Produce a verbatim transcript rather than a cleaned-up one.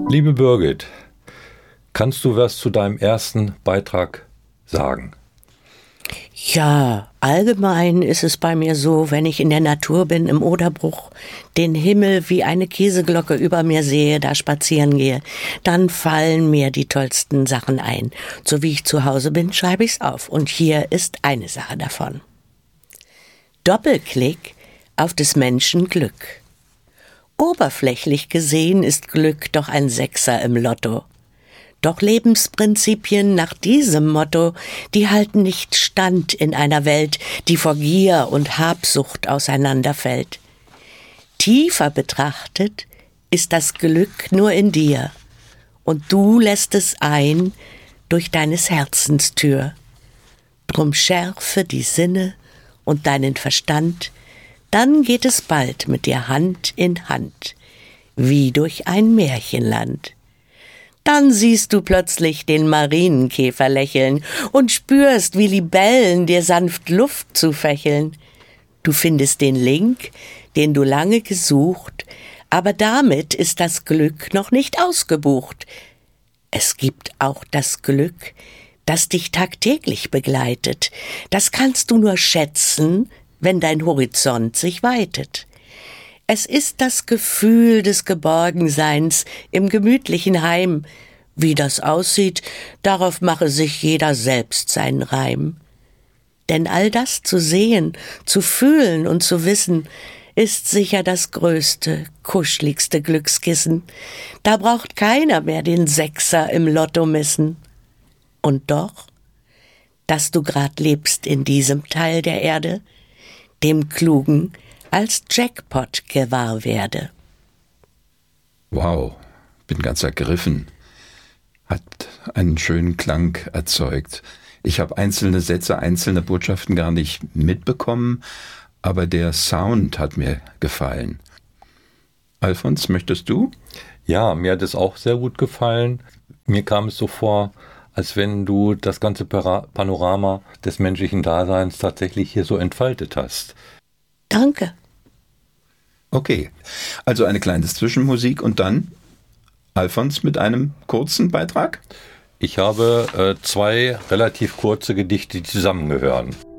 Liebe Birgit, kannst du was zu deinem ersten Beitrag sagen? Ja, allgemein ist es bei mir so, wenn ich in der Natur bin, im Oderbruch, den Himmel wie eine Käseglocke über mir sehe, da spazieren gehe, dann fallen mir die tollsten Sachen ein. So wie ich zu Hause bin, schreibe ich's auf. Und hier ist eine Sache davon. Doppelklick auf des Menschen Glück. Oberflächlich gesehen ist Glück doch ein Sechser im Lotto. Doch Lebensprinzipien nach diesem Motto, die halten nicht stand in einer Welt, die vor Gier und Habsucht auseinanderfällt. Tiefer betrachtet ist das Glück nur in dir, und du lässt es ein durch deines Herzens Tür. Drum schärfe die Sinne und deinen Verstand, dann geht es bald mit dir Hand in Hand, wie durch ein Märchenland. Dann siehst du plötzlich den Marienkäfer lächeln und spürst, wie Libellen dir sanft Luft zufächeln. Du findest den Link, den du lange gesucht, aber damit ist das Glück noch nicht ausgebucht. Es gibt auch das Glück, das dich tagtäglich begleitet. Das kannst du nur schätzen, wenn dein Horizont sich weitet. Es ist das Gefühl des Geborgenseins im gemütlichen Heim. Wie das aussieht, darauf mache sich jeder selbst seinen Reim. Denn all das zu sehen, zu fühlen und zu wissen, ist sicher das größte, kuscheligste Glückskissen. Da braucht keiner mehr den Sechser im Lotto missen. Und doch, dass du grad lebst in diesem Teil der Erde, dem Klugen als Jackpot gewahr werde. Wow, bin ganz ergriffen. Hat einen schönen Klang erzeugt. Ich habe einzelne Sätze, einzelne Botschaften gar nicht mitbekommen, aber der Sound hat mir gefallen. Alfons, möchtest du? Ja, mir hat es auch sehr gut gefallen. Mir kam es so vor, als wenn du das ganze Panorama des menschlichen Daseins tatsächlich hier so entfaltet hast. Danke. Okay, also eine kleine Zwischenmusik und dann Alfons mit einem kurzen Beitrag? Ich habe äh, zwei relativ kurze Gedichte, die zusammengehören.